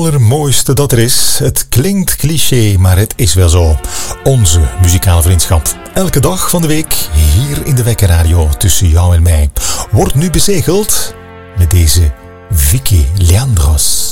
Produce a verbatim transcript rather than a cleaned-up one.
allermooiste dat er is. Het klinkt cliché, maar het is wel zo. Onze muzikale vriendschap. Elke dag van de week hier in de Wekkerradio tussen jou en mij wordt nu bezegeld met deze Vicky Leandros.